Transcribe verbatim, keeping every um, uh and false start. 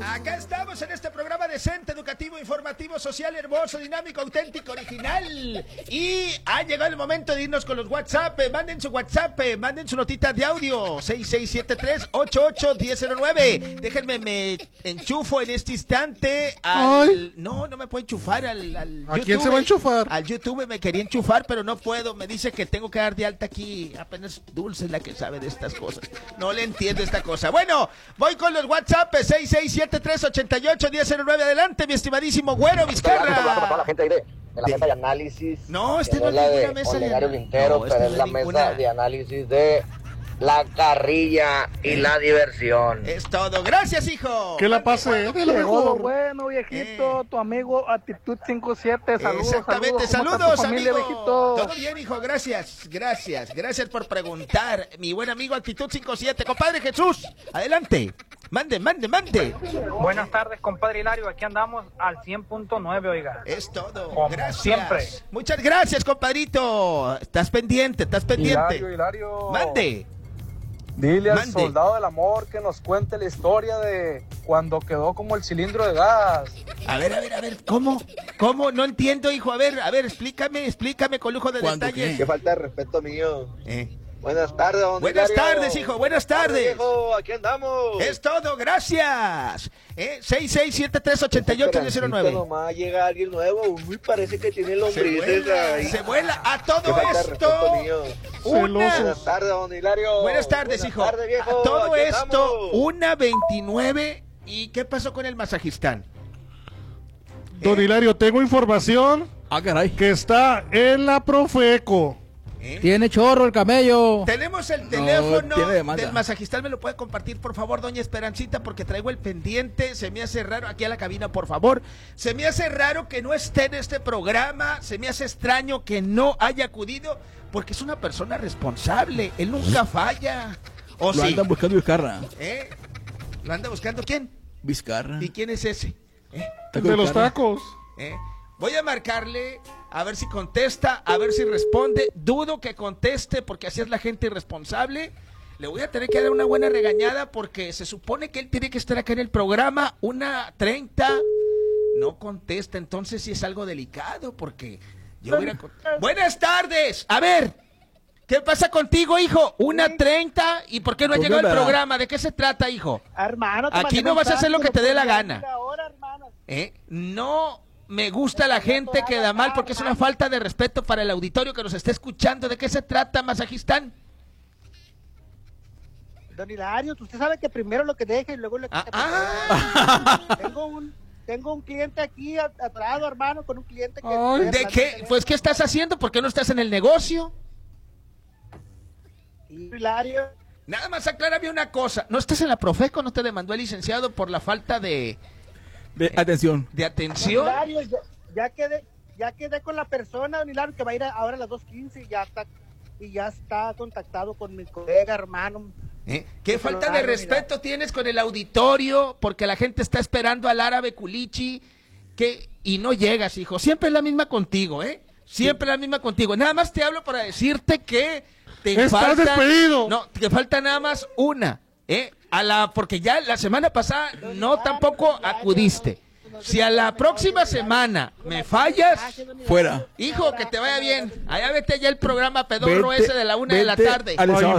Acá estamos en este programa decente, educativo, informativo, social, hermoso, dinámico, auténtico, original. Y ha llegado el momento de irnos con los WhatsApp. Manden su WhatsApp, manden su notita de audio. seis seis siete tres, ocho ocho, uno cero nueve. Déjenme, me enchufo en este instante al... Ay. No, no me puedo enchufar al, al ¿A YouTube? ¿Quién se va a enchufar? Al YouTube me quería enchufar, pero no puedo. Me dice que tengo que dar de alta aquí. Apenas Dulce es la que sabe de estas cosas. No le entiendo esta cosa. Bueno, voy con los WhatsApp. seis seis siete tres, ocho ocho, uno cero nueve. Adelante, mi estimadísimo Güero Vizcarra. Para toda la gente ahí de, de la mesa de análisis. No, este que no es la ninguna de mesa de Olegario análisis. Lintero, No, pero esta es no la es mesa ninguna... de análisis de la carrilla y la diversión. Es todo. Gracias, hijo. Que la pase. Llegó bueno, viejito, eh. tu amigo Actitud cincuenta y siete. Saludos, Exactamente, saludos, saludos, familia, amigo. viejito? Todo bien, hijo, gracias, gracias, gracias por preguntar. Mi buen amigo Actitud cincuenta y siete. Compadre Jesús, adelante. Mande, mande, mande. Buenas tardes, compadre Hilario. Aquí andamos al cien punto nueve, oiga. Es todo. Como gracias. siempre. Muchas gracias, compadrito. Estás pendiente, estás pendiente. Hilario, Hilario. Mande. Dile al Mande. soldado del amor que nos cuente la historia de cuando quedó como el cilindro de gas. A ver, a ver, a ver, ¿cómo? ¿Cómo? No entiendo, hijo. A ver, a ver, explícame, explícame con lujo de detalles. Qué falta de respeto mío. Eh. Buenas tardes, don Buenas Hilario. tardes, hijo, buenas tardes. Viejo, aquí andamos. Es todo, gracias. Eh, seis seis siete tres, ocho ocho, uno cero nueve. Nomás llega alguien nuevo. Uy, parece que tiene Se lombrices vuela, ahí. se vuela. A todo Qué falta de esto. respeto mío. Una... Buenas tardes, don Hilario. Buenas tardes, Buenas hijo. tardes, viejo. A todo Aquí esto, andamos. una veintinueve. ¿Y qué pasó con el masajistán? Don Eh. Hilario, tengo información Ah, caray. que está en la Profeco. ¿Eh? Tiene chorro el camello. Tenemos el teléfono tiene demanda. del masajistán. ¿Me lo puede compartir, por favor, doña Esperancita? Porque traigo el pendiente. Se me hace raro. Aquí a la cabina, por favor. Se me hace raro que no esté en este programa. Se me hace extraño que no haya acudido. Porque es una persona responsable. Él nunca falla. ¿O Lo sí? andan buscando Vizcarra. ¿Eh? ¿Lo anda buscando quién? Vizcarra. ¿Y quién es ese? ¿Eh? El de los tacos. ¿Eh? Voy a marcarle, a ver si contesta, a ver si responde. Dudo que conteste porque así es la gente irresponsable. Le voy a tener que dar una buena regañada porque se supone que él tiene que estar acá en el programa una treinta. No contesta, entonces sí es algo delicado porque yo hubiera... Buenas tardes, a ver, ¿qué pasa contigo, hijo? Una treinta, ¿y por qué no ha llegado al programa? ¿De qué se trata, hijo? Hermano, Aquí no vas a hacer lo que te dé la gana. Ahora, hermano. ¿Eh? No me gusta la gente que da mal porque es una falta de respeto para el auditorio que nos está escuchando. ¿De qué se trata, masajistán? Don Hilario, usted sabe que primero lo que deje y luego lo que Ah, se ah. Tengo un tengo un cliente aquí atrás, hermano, con un cliente que... Ay. ¿De qué? Pues, ¿qué estás haciendo? ¿Por qué no estás en el negocio? Hilario. Nada más aclárame una cosa. ¿No estás en la Profeco? ¿No te demandó el licenciado por la falta de... De, atención. de atención? Don Hilario, ya, ya quedé ya quedé con la persona, don Hilario, que va a ir a, ahora a las dos quince y ya está y ya está contactado con mi colega, hermano. ¿Eh? ¿Qué falta de respeto tienes con el auditorio? Porque la gente está esperando al árabe culichi que, y no llegas, hijo. Siempre es la misma contigo, ¿eh? Siempre es la misma contigo. Nada más te hablo para decirte que te ¡Estás falta... despedido! No, te falta nada más una, ¿eh? A la, porque ya la semana pasada no tampoco acudiste. Si a la próxima semana me fallas, Fuera. hijo, que te vaya bien. Allá vete ya el programa pedorro Vete, ese de la una de la vete tarde. al